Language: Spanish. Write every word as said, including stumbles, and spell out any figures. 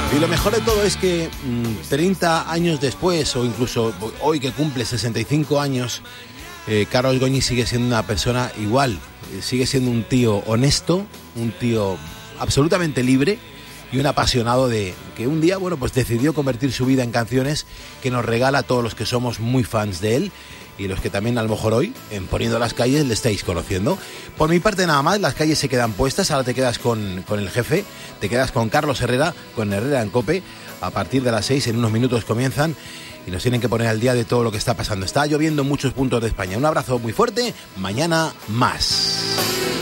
Y lo mejor de todo es que treinta años después, o incluso hoy que cumple sesenta y cinco años, eh, Carlos Goñi sigue siendo una persona igual, eh, sigue siendo un tío honesto, un tío absolutamente libre y un apasionado de que un día, bueno, pues decidió convertir su vida en canciones que nos regala a todos los que somos muy fans de él y los que también a lo mejor hoy, en Poniendo las Calles, le estáis conociendo. Por mi parte nada más, las calles se quedan puestas, ahora te quedas con, con el jefe, te quedas con Carlos Herrera, con Herrera en COPE, a partir de las seis, en unos minutos comienzan y nos tienen que poner al día de todo lo que está pasando. Está lloviendo en muchos puntos de España. Un abrazo muy fuerte, mañana más.